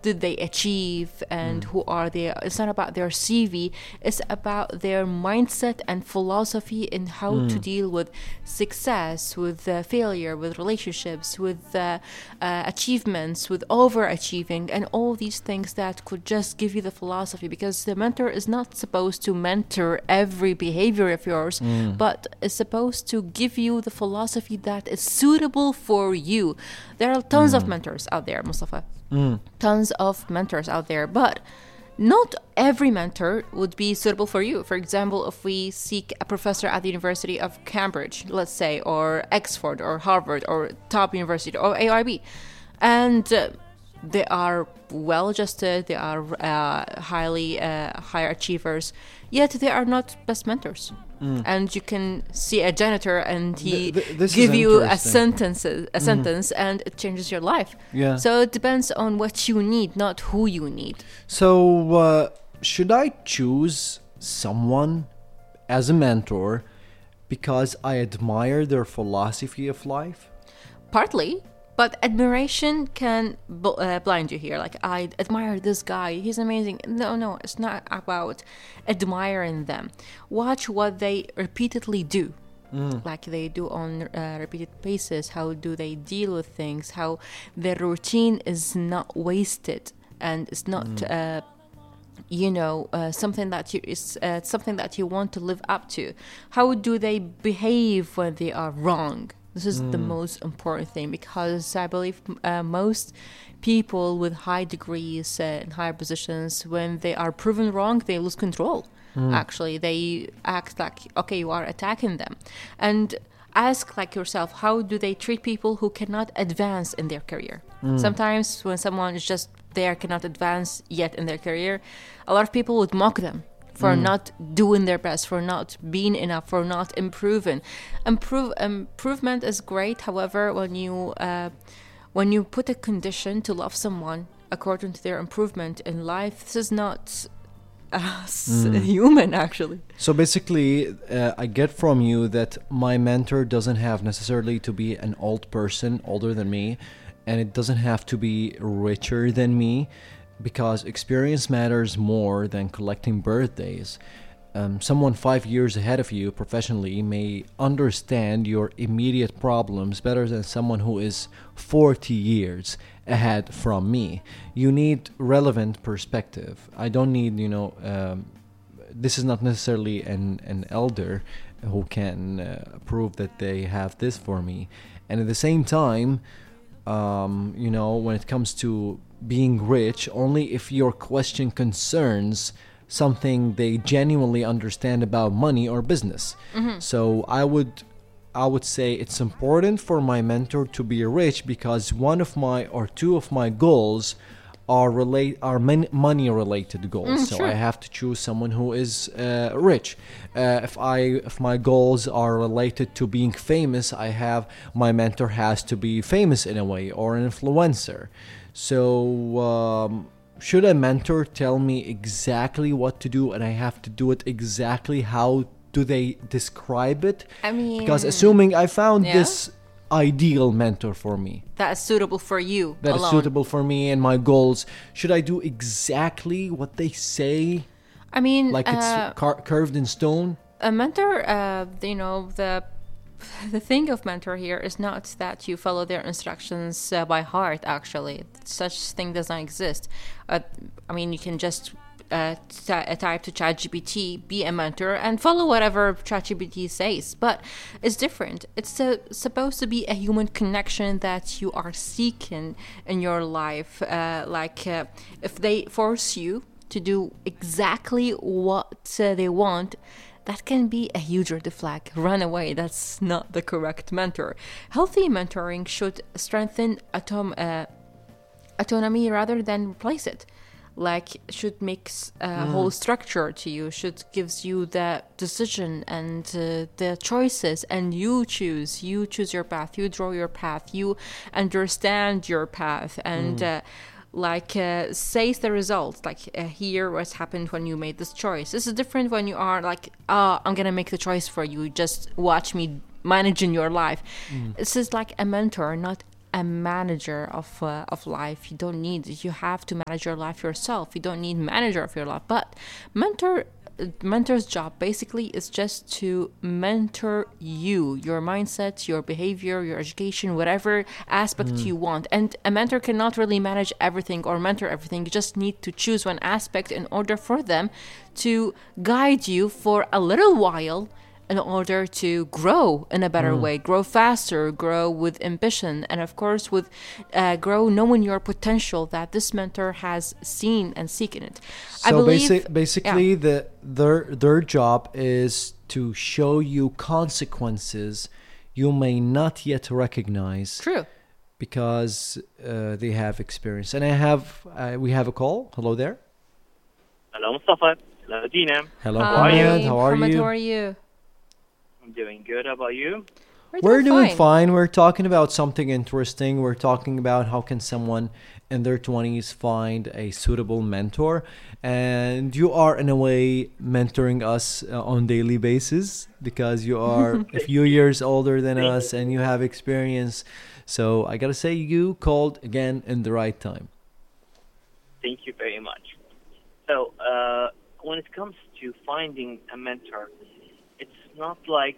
did they achieve and who are they. It's not about their CV. It's about their mindset and philosophy in how to deal with success, with failure, with relationships, with achievements, with overachieving, and all these things that could just give you the philosophy. Because the mentor is not supposed to mentor every behavior of yours, but is supposed to give you the philosophy that is suitable for you. There are tons of mentors out there, Mustafa. Tons of mentors out there, but not every mentor would be suitable for you. For example, if we seek a professor at the University of Cambridge, let's say, or Oxford, or Harvard, or top university, or AIB, and they are well-adjusted, they are highly higher achievers, yet they are not best mentors. And you can see a janitor and he give you a sentence and it changes your life. Yeah. So it depends on what you need, not who you need. So should I choose someone as a mentor because I admire their philosophy of life? Partly. But admiration can blind you here. Like, I admire this guy. He's amazing. No, it's not about admiring them. Watch what they repeatedly do. Like they do on repeated basis. How do they deal with things? How their routine is not wasted. And it's not, something that you want to live up to. How do they behave when they are wrong? This is the most important thing, because I believe most people with high degrees and higher positions, when they are proven wrong, they lose control. Actually, they act like, okay, you are attacking them. And ask like yourself, how do they treat people who cannot advance in their career? Sometimes when someone is just there, cannot advance yet in their career, a lot of people would mock them for not doing their best, for not being enough, for not improving. Improvement is great. However, when you put a condition to love someone according to their improvement in life, this is not human, actually. So basically, I get from you that my mentor doesn't have necessarily to be an old person, older than me, and it doesn't have to be richer than me, because experience matters more than collecting birthdays. Someone 5 years ahead of you professionally may understand your immediate problems better than someone who is 40 years ahead from me. You need relevant perspective. I don't need, this is not necessarily an elder who can prove that they have this for me. And at the same time, when it comes to being rich, only if your question concerns something they genuinely understand about money or business. So I would say it's important for my mentor to be rich, because one of my or two of my goals are money related goals. So I have to choose someone who is rich. If my goals are related to being famous, my mentor has to be famous in a way, or an influencer. So should a mentor tell me exactly what to do and I have to do it exactly how do they describe it? I mean, because assuming I found this ideal mentor for me, that is suitable for you, that alone. is suitable for me and my goals, should I do exactly what they say? I mean, like it's curved in stone? A mentor, the thing of mentor here is not that you follow their instructions by heart. Actually, such thing does not exist. You can just type to ChatGPT, be a mentor, and follow whatever ChatGPT says. But it's different. It's supposed to be a human connection that you are seeking in your life. If they force you to do exactly what they want, that can be a huge red flag. Run away. That's not the correct mentor. Healthy mentoring should strengthen autonomy rather than replace it. Like, should make a whole structure to you, should gives you the decision and the choices, and you choose your path, you draw your path, you understand your path, and says the results, here what's happened when you made this choice. This is different when you are like, I'm gonna make the choice for you, just watch me managing your life. This is like a mentor, not a manager of life. You don't need. You have to manage your life yourself. You don't need manager of your life. But mentor's job basically is just to mentor you, your mindset, your behavior, your education, whatever aspect you want. And a mentor cannot really manage everything or mentor everything. You just need to choose one aspect in order for them to guide you for a little while in order to grow in a better way, grow faster, grow with ambition, and of course with grow knowing your potential that this mentor has seen and seek in it. So I believe, basically, their job is to show you consequences you may not yet recognize. True. Because they have experience. And we have a call. Hello there. Hello, Mustafa. Hello, Dina. Hello, Hi, Mohammed. How are Mohammed, you? How are you? I'm doing good. How about you? We're doing fine. We're talking about something interesting. We're talking about how can someone in their 20s find a suitable mentor. And you are, in a way, mentoring us on daily basis because you are a few years older than us and you have experience. So I got to say, you called again in the right time. Thank you very much. So when it comes to finding a mentor, it's not like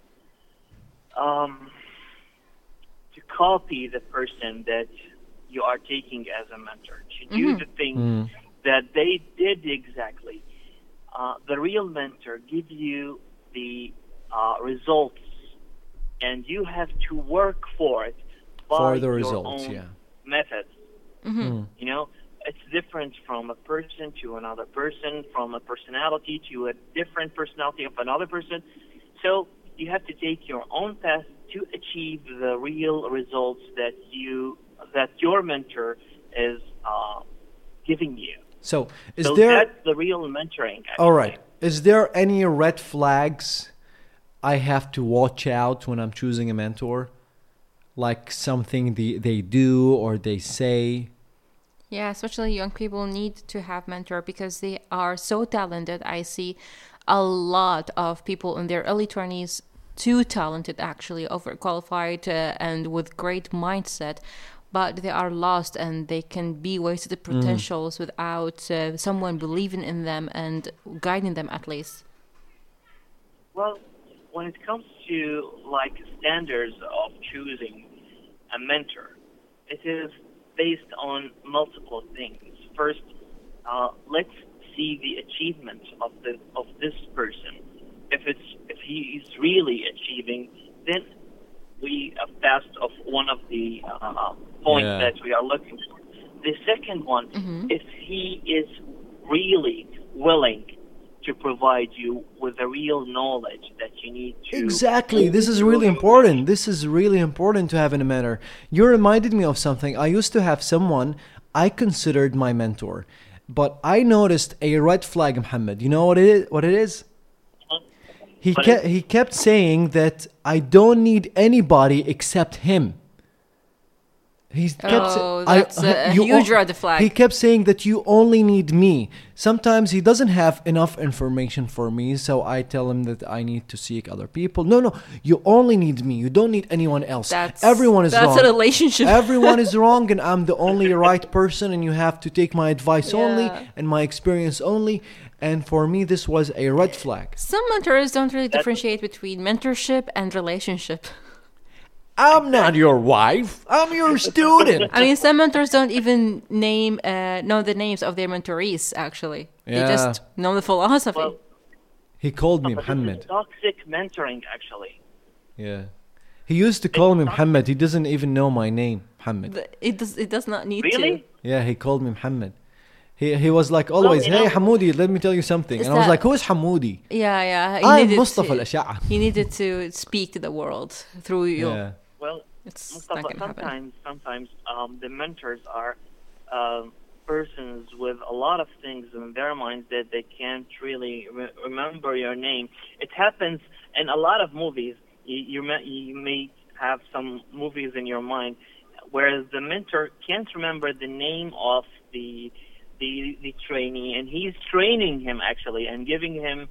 to copy the person that you are taking as a mentor, to do the things that they did exactly. The real mentor gives you the results, and you have to work for it by For the your results, own yeah. methods. You know, it's different from a person to another person, from a personality to a different personality of another person. So you have to take your own path to achieve the real results that your mentor is giving you. So So there... that's the real mentoring. Actually. All right. Is there any red flags I have to watch out when I'm choosing a mentor? Like something they do or they say? Yeah, especially young people need to have mentor because they are so talented. I see a lot of people in their early 20s, too talented actually, overqualified and with great mindset, but they are lost and they can be wasted potentials without someone believing in them and guiding them at least. Well, when it comes to like standards of choosing a mentor, it is based on multiple things. First, let's see the achievement of this person. If he is really achieving, then we have passed of one of the points that we are looking for. The second one, if he is really willing to provide you with the real knowledge that you need to... Exactly. This is really important. This is really important to have in a mentor. You reminded me of something. I used to have someone I considered my mentor, but I noticed a red flag, Muhammad. You know what it is? He kept saying that I don't need anybody except him. That's a huge red flag. He kept saying that you only need me. Sometimes he doesn't have enough information for me, so I tell him that I need to seek other people. No, you only need me. You don't need anyone else. Everyone is wrong. That's a relationship. Everyone is wrong, and I'm the only right person, and you have to take my advice only and my experience only. And for me, this was a red flag. Some mentors don't really differentiate between mentorship and relationship. I'm not your wife. I'm your student. I mean, some mentors don't even know the names of their mentorees, actually. Yeah. They just know the philosophy. Well, he called me this Muhammad. is toxic mentoring, actually. Yeah. He used to call me Muhammad. He doesn't even know my name, Muhammad. It does not need Really? to. Yeah, he called me Muhammad. He was like always, Well, hey Hamoudi, let me tell you something. Is And I was that- like, who is Hamoudi? Yeah. I'm Mustafa al-Ash'a. He needed to speak to the world through you. Yeah. Well, It's Mustafa, not going to happen. sometimes the mentors are persons with a lot of things in their minds that they can't really remember your name. It happens in a lot of movies. You may have some movies in your mind where the mentor can't remember the name of the trainee, and he's training him actually and giving him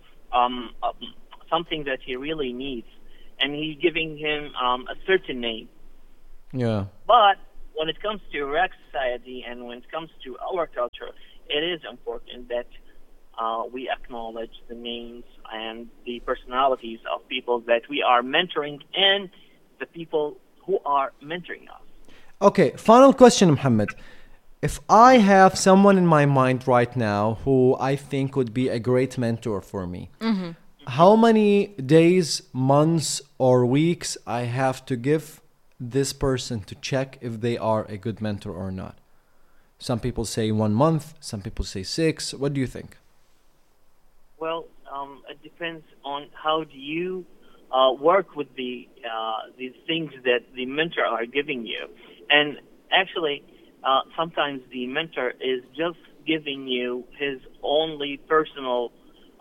something that he really needs, and he's giving him a certain name. Yeah. But when it comes to Iraq society and when it comes to our culture, it is important that we acknowledge the names and the personalities of people that we are mentoring and the people who are mentoring us. Okay, final question, Muhammad. If I have someone in my mind right now who I think would be a great mentor for me, how many days, months, or weeks I have to give this person to check if they are a good mentor or not? Some people say 1 month, some people say 6. What do you think? Well, it depends on how do you work with the things that the mentor are giving you, and actually, sometimes the mentor is just giving you his only personal,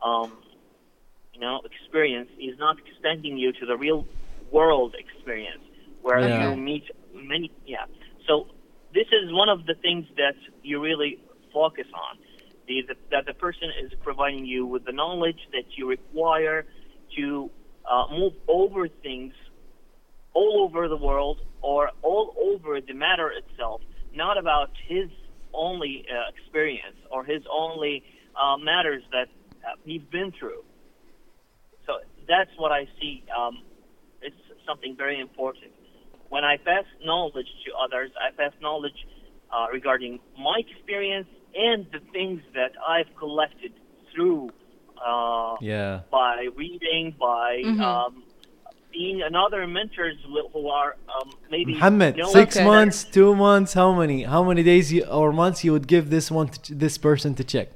experience. He's not extending you to the real world experience where Yeah. you meet many. Yeah. So this is one of the things that you really focus on. That the person is providing you with the knowledge that you require to move over things all over the world or all over the matter itself, not about his only experience or his only matters that he's been through. So that's what I see. It's something very important. When I pass knowledge to others, I pass knowledge regarding my experience and the things that I've collected through Yeah. by reading, by seeing another mentors who are maybe Muhammad, know 6 Okay. months, 2 months, how many? How many days or months you would give this person to check?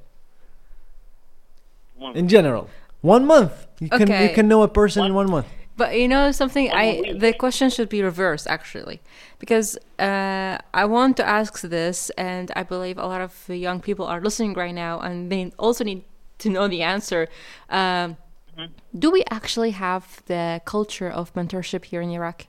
one- In general, 1 month. You Okay. can know a person in 1 month. But you know something, Week. the question should be reversed actually, because I want to ask this, and I believe a lot of young people are listening right now, and they also need to know the answer. Do we actually have the culture of mentorship here in Iraq?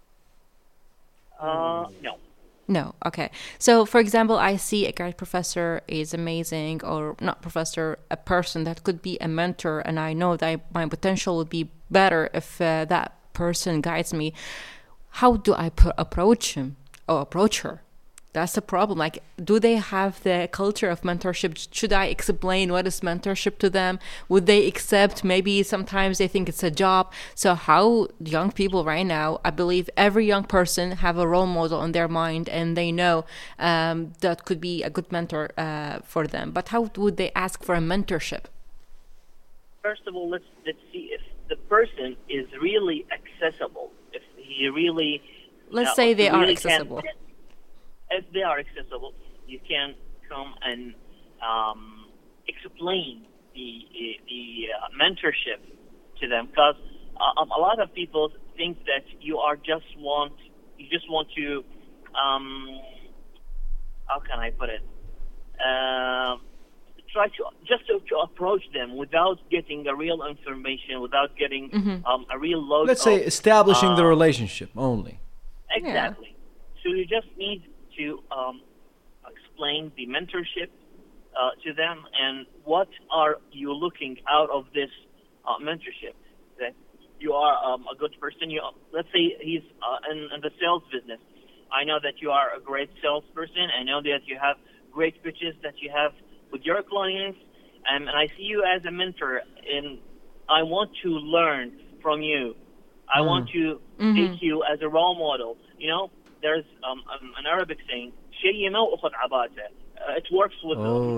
no. No. Okay. So, for example, I see a great professor is amazing, or not professor, a person that could be a mentor, and I know that my potential would be better if that person guides me. How do I approach him or approach her? That's the problem. Like, do they have the culture of mentorship? Should I explain what is mentorship to them? Would they accept? Maybe sometimes they think it's a job. So how young people right now, I believe every young person have a role model in their mind, and they know that could be a good mentor for them. But how would they ask for a mentorship? First of all, let's see if the person is really accessible. If he really, Let's say they are really accessible. If they are accessible, you can come and explain the mentorship to them, because a lot of people think that you just want to how can I put it, try to approach them without getting a real information, without getting a real load. Let's say of, establishing the relationship only. exactly. So you just need to explain the mentorship to them, and what are you looking out of this mentorship. That you are a good person. Let's say he's in the sales business. I know that you are a great salesperson. I know that you have great pitches that you have with your clients, and I see you as a mentor, and I want to learn from you. I want to take you as a role model. You know, there's an Arabic saying, "شيء ما أخذ عباته." It works with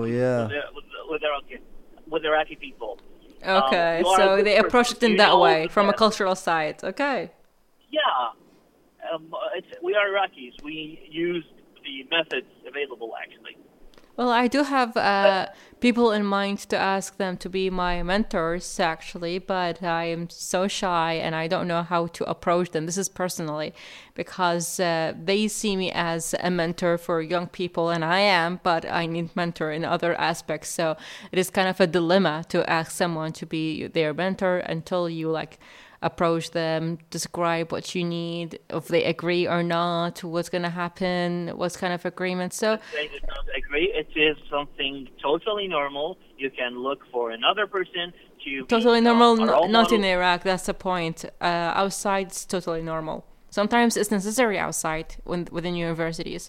with Iraqi people. Okay, you are a so good they approach it person. in You that know way, from a that- cultural side. Okay. Yeah, we are Iraqis. We use the methods available, actually. Well, I do have people in mind to ask them to be my mentors, actually, but I am so shy and I don't know how to approach them. This is personally because they see me as a mentor for young people, and I am, but I need mentor in other aspects. So it is kind of a dilemma to ask someone to be their mentor until you approach them, describe what you need, if they agree or not, what's going to happen, what's kind of agreement. So They do not agree. It is something totally normal. You can look for another person to totally be, normal, a role not in model. Iraq. That's the point. Outside, it's totally normal. Sometimes it's necessary outside within universities.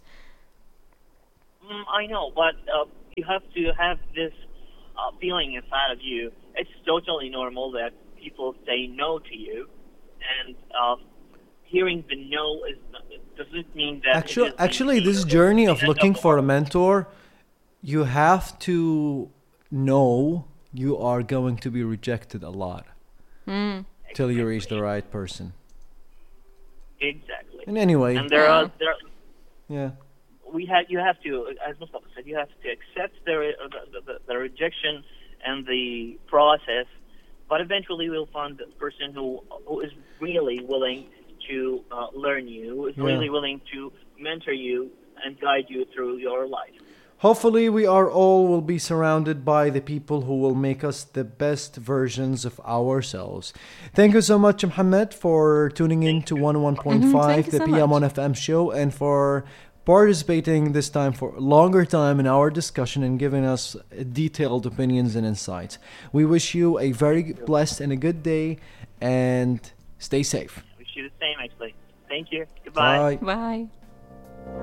I know, but you have to have this feeling inside of you. It's totally normal that people say no to you, and hearing the no doesn't mean that. Actually, this journey of looking for a mentor, you have to know you are going to be rejected a lot till you reach the right person. Exactly. And anyway, And there are yeah. you have to, as Mustafa said, you have to accept the rejection and the process, but eventually we'll find the person who is really willing to learn you, who is really willing to mentor you and guide you through your life. Hopefully, we are all will be surrounded by the people who will make us the best versions of ourselves. Thank you so much, Mohammed, for tuning in to 101.5, Thank you the so PM on much. FM show, and for participating this time for a longer time in our discussion and giving us detailed opinions and insights. We wish you a very blessed and a good day, and stay safe. I wish you the same, actually. Thank you. Goodbye. Bye. Bye.